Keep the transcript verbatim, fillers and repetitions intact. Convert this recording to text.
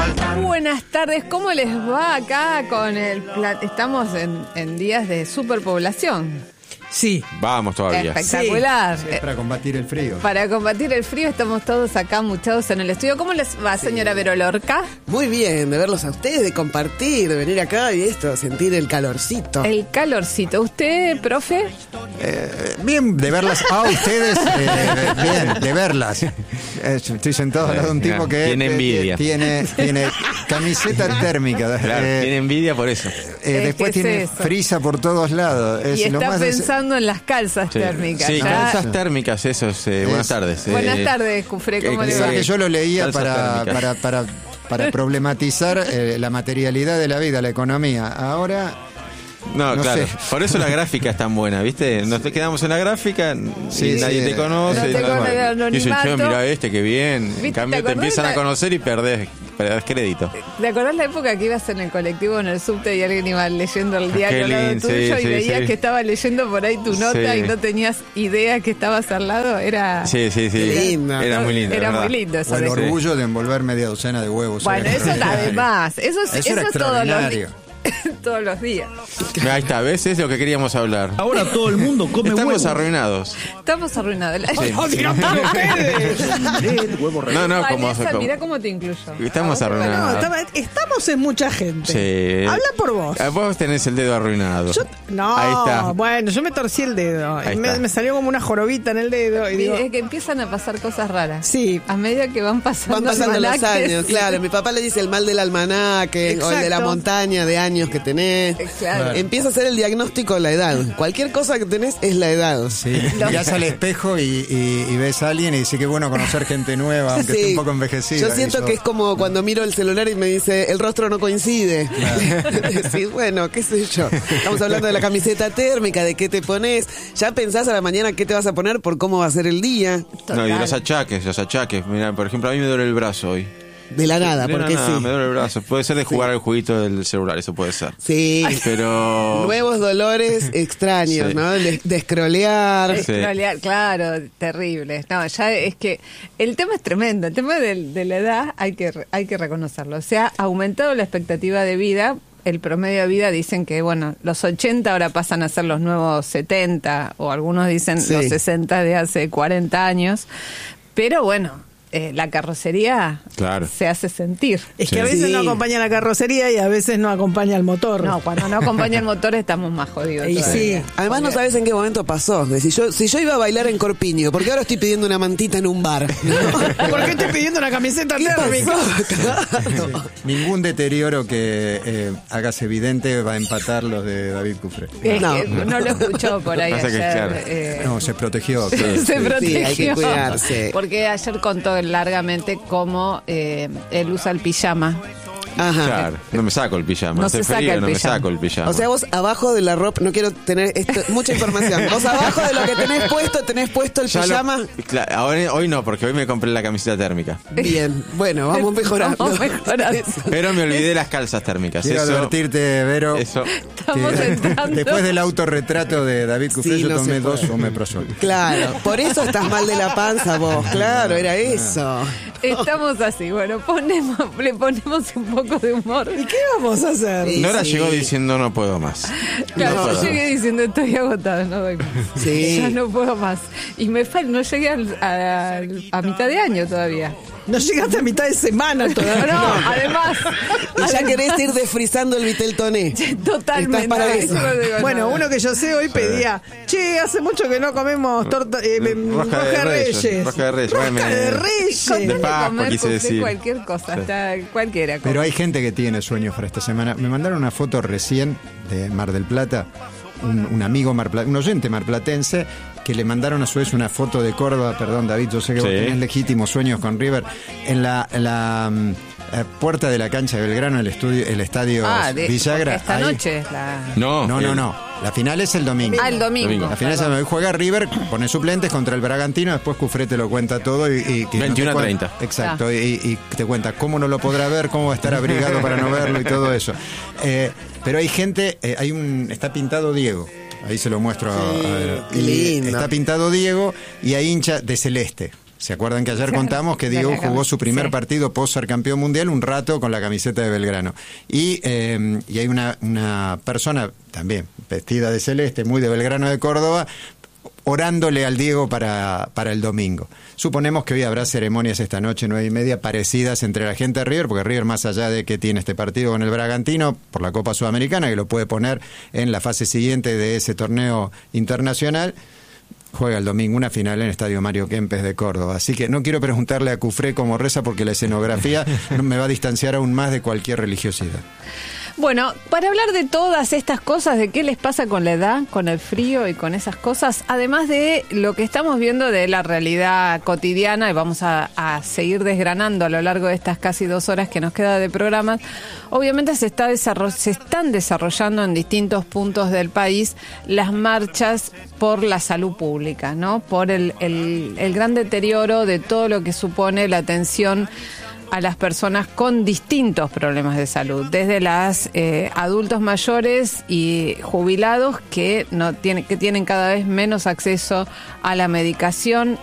Buenas tardes, ¿cómo les va acá con el plat- Estamos en, en días de superpoblación. Sí. Vamos todavía. Espectacular. Sí, para combatir el frío. Para combatir el frío estamos todos acá muchados en el estudio. ¿Cómo les va, señora Vero Lorca? Muy bien, de verlos a ustedes, de compartir, de venir acá y esto, sentir el calorcito. El calorcito. ¿Usted, profe? Eh, bien, de verlas a ustedes, eh, bien, de verlas. Eh, Estoy sentado al lado de un tipo que Tiene eh, envidia. Tiene, tiene camiseta térmica. Claro, eh, tiene envidia por eso. eh, Es después que es tiene eso. frisa por todos lados. Es Y lo está más des- pensando en las calzas Sí, térmicas. sí, ¿ya? calzas térmicas, eso es. eh, buenas tardes. eh, Buenas tardes, Cufré, ¿cómo eh, le Es va? que yo lo leía Calzas para, térmicas. para, para, para problematizar eh, la materialidad de la vida, la economía. Ahora, No, no claro. sé. Por eso la gráfica es tan buena, ¿viste? Nos quedamos en la gráfica, Sí, y nadie sí. te conoce. No te y nada conoce más. el anonimato. Dicen, che, mira este, qué bien. ¿Viste? En cambio, ¿Te te acordás empiezan la- a conocer y perdés, perdés crédito. ¿Te acordás la época que ibas en el colectivo, en el subte y alguien iba leyendo el diario al lado lindo, tuyo sí, y sí, veías sí. que estaba leyendo por ahí tu nota Sí. y no tenías idea que estabas al lado? Era... Sí, sí, sí. Qué lindo. Era muy lindo. Era ¿verdad? muy lindo eso. o el de- orgullo de envolver media docena de huevos. Bueno, Era eso extraordinario. además, eso, es- Eso eso era es todos los, di- extraordinario. todos los días. Ahí está, ¿ves? Es lo que queríamos hablar. Ahora todo el mundo come Estamos huevo. arruinados. Estamos arruinados. Sí. ¡Oh, Dios mío, ustedes! Huevo No, no, como. Vanessa, como- mirá cómo te incluyo. Estamos A vos te- arruinados. No, estaba- estamos en mucha gente. Sí. Habla por vos. Ah, Vos tenés el dedo arruinado. Yo- no, Ahí está. bueno, yo me torcí el dedo. Ahí Y me, está. me salió como una jorobita en el dedo. Y digo, Es que empiezan a pasar cosas raras. sí, A medida que van pasando, van pasando los almanaques. años, claro. Mi papá le dice el mal del almanaque o el de la Exacto. montaña de años que tenés. Claro. Empieza a ser el diagnóstico de la edad. Cualquier cosa que tenés es la edad. Sí, mirás al espejo y, y- y ves a alguien y dice que bueno conocer gente nueva, aunque Sí. esté un poco envejecida. Yo siento Eso- que es como cuando miro el celular y me dice el rostro no coincide. Decís, bueno, qué sé yo. Estamos hablando de la camiseta térmica, de qué te pones. Ya pensás a la mañana qué te vas a poner por cómo va a ser el día. No, y Total. los achaques, los achaques. Mira, por ejemplo, a mí me duele el brazo hoy. De la nada, De porque nada, sí. me duele el brazo. Puede ser de jugar al jueguito del celular, eso puede ser. Sí. Pero. Nuevos dolores extraños, Sí. ¿no? De, de scrollear. Es Sí. trolear, claro, terrible. No, ya es que el tema es tremendo. El tema del- de, la edad hay que re- hay que reconocerlo. Se ha aumentado la expectativa de vida. El promedio de vida dicen que, bueno, los ochenta ahora pasan a ser los nuevos setenta, o algunos dicen Sí. los sesenta de hace cuarenta años. Pero bueno, eh, la carrocería Claro. se hace sentir. Es que que a a veces veces no no acompaña acompaña la carrocería y a veces no acompaña el motor. No, cuando no acompaña el motor estamos más jodidos. Y sí, todavía. además no sabes en qué momento pasó. De si yo, si yo iba a bailar en Corpiño, ¿por qué ahora estoy pidiendo una mantita en un bar? ¿Por qué estoy pidiendo una camiseta ¿Qué térmica? pasó? Claro. Ningún deterioro que eh, hagas evidente va a empatar los de David Cufré. Es No. que no lo escuchó por ahí Pasa que, ayer. claro. eh, No, se protegió. claro. se protegió. hay que cuidarse. Porque ayer contó largamente cómo eh, él usa el pijama. Ajá. Claro, no me saco el pijama. No Hace se saca frío, el no me pijama. saco el pijama. O sea, vos abajo de la ropa, no quiero tener esto, mucha información. Vos abajo de lo que tenés puesto, tenés puesto el Ya lo- pijama. Claro, ahora, hoy no, porque hoy me compré la camiseta térmica. Bien, bueno, vamos mejorando. Vamos mejorando. Pero me olvidé las calzas térmicas. Quiero Eso, advertirte, Vero, eso. Estamos que entrando. después del autorretrato de David Cufré Sí, yo no tomé se puede. dos omeprazol. Claro, por eso estás mal de la panza vos. Claro, era eso. Estamos así, bueno, ponemos, le ponemos un poco de humor. ¿Y qué vamos a hacer? Sí, Nora sí. llegó diciendo no puedo más. Claro, No yo puedo. llegué diciendo estoy agotado, no doy más. Sí. Ya no puedo más. Y me fal- no llegué al- a, a mitad de año todavía. No llegaste a mitad de semana No, todavía. además. Y ya querés ir desfrizando el vitel toné. Totalmente. Estás para eso eso. lo digo, Bueno, no. uno que yo sé hoy pedía, che, hace mucho que no comemos torta, eh, em, Rosca de rosca de Reyes, reyes. rosca de Reyes, Rosca bueno, de eh, Reyes. Con de tal de Pascua, comer, quise compré decir. cualquier cosa, Sí. está cualquiera. Pero hay gente que tiene sueños para esta semana. Me mandaron una foto recién de Mar del Plata, un, un amigo marpla- un oyente marplatense, que le mandaron a su vez una foto de Córdoba. Perdón, David, yo sé que vos Sí. tenés legítimos sueños con River. En la, en la, mm, eh, puerta de la cancha de Belgrano, el, estudio, el estadio Ah, de, Villagra. esta ahí- noche es la... No, No, no, el- no. La final es el domingo. Ah, el domingo. Domingo. La final es el domingo. Juega River, pone suplentes contra el Bragantino, después Cufré te lo cuenta todo y... y que no te veintiuno a cuen- treinta. Exacto, Ah. y, y te cuenta cómo no lo podrá ver, cómo va a estar abrigado para no verlo y todo eso. Eh, pero hay gente, eh, hay un... Está pintado Diego. Ahí se lo muestro. a- a ver. qué Y lindo. está pintado Diego y hay hincha de celeste. ¿Se acuerdan que ayer Sí, contamos que de Diego la jugó su primer sí. partido post ser campeón mundial un rato con la camiseta de Belgrano? Y, eh, y hay una, una persona también vestida de celeste, muy de Belgrano de Córdoba, orándole al Diego para, para el domingo. Suponemos que hoy habrá ceremonias esta noche, nueve y media, parecidas entre la gente de River, porque River, más allá de que tiene este partido con el Bragantino por la Copa Sudamericana, que lo puede poner en la fase siguiente de ese torneo internacional, juega el domingo una final en el Estadio Mario Kempes de Córdoba. Así que no quiero preguntarle a Cufré cómo reza, porque la escenografía me va a distanciar aún más de cualquier religiosidad. Bueno, para hablar de todas estas cosas, de qué les pasa con la edad, con el frío y con esas cosas, además de lo que estamos viendo de la realidad cotidiana, y vamos a, a seguir desgranando a lo largo de estas casi dos horas que nos queda de programa, obviamente se, está desarroll- se están desarrollando en distintos puntos del país las marchas por la salud pública, ¿no? Por el, el, el gran deterioro de todo lo que supone la atención a las personas con distintos problemas de salud, desde las eh, adultos mayores y jubilados que no tienen que tienen cada vez menos acceso a la medicación,